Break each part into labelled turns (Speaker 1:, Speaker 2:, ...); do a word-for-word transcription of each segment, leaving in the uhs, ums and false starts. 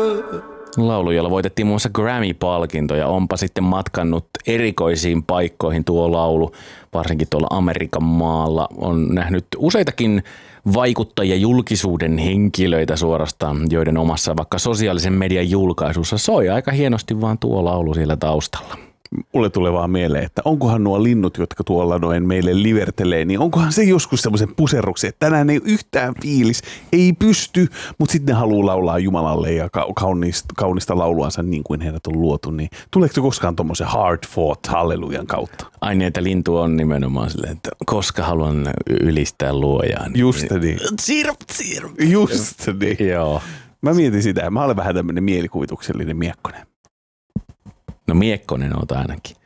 Speaker 1: Laulu, jolla voitettiin muun muassa Grammy-palkinto ja onpa sitten matkannut erikoisiin paikkoihin tuo laulu, varsinkin tuolla Amerikan maalla. On nähnyt useitakin vaikuttajia, julkisuuden henkilöitä suorastaan, joiden omassa vaikka sosiaalisen median julkaisussa soi aika hienosti vaan tuo laulu siellä taustalla.
Speaker 2: Mulle tulee vaan mieleen, että onkohan nuo linnut, jotka tuolla noin meille livertelee, niin onkohan se joskus semmoisen puserruksen, että tänään ei yhtään fiilis, ei pysty, mutta sitten ne haluaa laulaa Jumalalle ja kaunista, kaunista lauluansa niin kuin heidät on luotu. Niin tuleeko se koskaan tuommoisen hard fought hallelujan kautta?
Speaker 1: Ai niin, että lintu on nimenomaan silleen, että koska haluan ylistää luojaa. Niin
Speaker 2: just niin.
Speaker 1: Sirp, sirp.
Speaker 2: Just niin.
Speaker 1: Joo.
Speaker 2: Mä mietin sitä, mä olen vähän tämmöinen mielikuvituksellinen miekkonen.
Speaker 1: No miekkonen oot ainakin.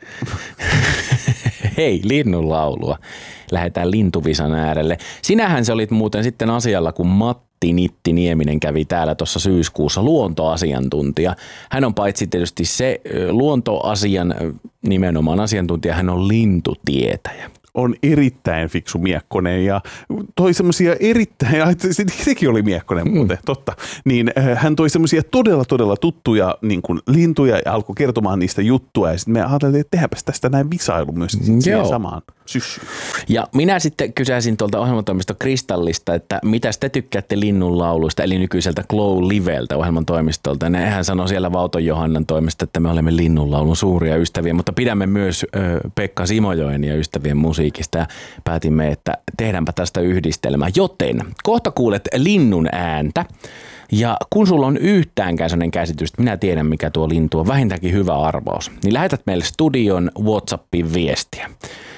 Speaker 1: Hei, linnun laulua. Lähdetään lintuvisan äärelle. Sinähän se olit muuten sitten asialla, kun Matti Nitti Nieminen kävi täällä tuossa syyskuussa, luontoasiantuntija. Hän on paitsi tietysti se luontoasian nimenomaan asiantuntija, hän on lintutietäjä.
Speaker 2: On erittäin fiksu miekkonen ja toi semmoisia erittäin, se, sekin oli miekkonen muuten, mm. totta, niin hän toi semmoisia todella todella tuttuja niin kuin lintuja ja alkoi kertomaan niistä juttua ja sitten me ajattelin, että tehdäpäs tästä näin visailu myös siihen samaan syssyyn. Ja
Speaker 1: minä sitten kysäisin tuolta ohjelmantoimisto Kristallista, että mitä te tykkäätte linnun lauluista, eli nykyiseltä Glow Liveltä ohjelman toimistolta. Ja hän sanoi siellä Vauton Johannan toimesta, että me olemme linnun laulun suuria ystäviä, mutta pidämme myös ö, Pekka Simojoen ja ystävien musiikista ja päätimme, että tehdäänpä tästä yhdistelmää. Joten kohta kuulet linnun ääntä ja kun sulla on yhtäänkään sellainen käsitys, että minä tiedän mikä tuo lintu on, vähintäänkin hyvä arvaus, niin lähetät meille studion WhatsAppiin viestiä.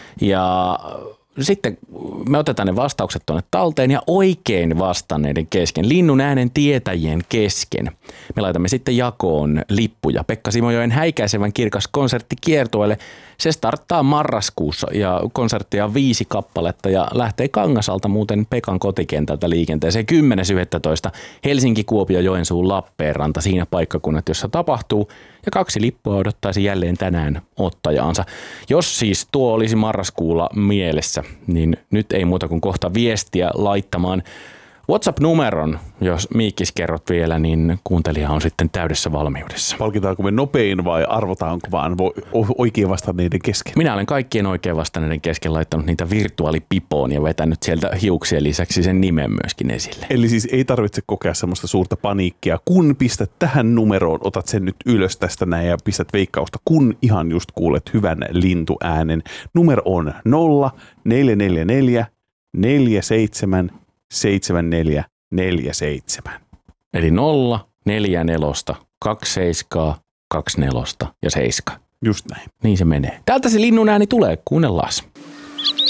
Speaker 1: Ja sitten me otetaan ne vastaukset tuonne talteen ja oikein vastanneiden kesken, linnun äänen tietäjien kesken. Me laitamme sitten jakoon lippuja Pekka Simojoen häikäisevän kirkas konsertti kiertueelle. Se starttaa marraskuussa ja konserttia on viisi kappaletta ja lähtee Kangasalta muuten Pekan kotikentältä liikenteeseen kymmenes yhdestoista Helsinki, Kuopio, Joensuu, Lappeenranta siinä paikkakunnat, jossa tapahtuu. Ja kaksi lippua odottaisi jälleen tänään ottajaansa. Jos siis tuo olisi marraskuulla mielessä, niin nyt ei muuta kuin kohta viestiä laittamaan. WhatsApp-numeron, jos Miikkis kerrot vielä, niin kuuntelija on sitten täydessä valmiudessa.
Speaker 2: Palkitaanko me nopein vai arvotaanko vaan oikein vastanneiden kesken?
Speaker 1: Minä olen kaikkien oikein vastanneiden kesken laittanut niitä virtuaalipipoon ja vetänyt sieltä hiuksien lisäksi sen nimen myöskin esille.
Speaker 2: Eli siis ei tarvitse kokea semmoista suurta paniikkia, kun pistät tähän numeroon, otat sen nyt ylös tästä näin ja pistät veikkausta, kun ihan just kuulet hyvän lintuäänen. Numero on nolla neljä neljä neljä neljä seitsemän seitsemän neljä neljä seitsemän.
Speaker 1: Eli nolla, neljä nelosta, kaksi seiskaa, kaksi nelosta ja seiska.
Speaker 2: Just näin.
Speaker 1: Niin se menee. Täältä se linnun ääni tulee, kuunnellaan.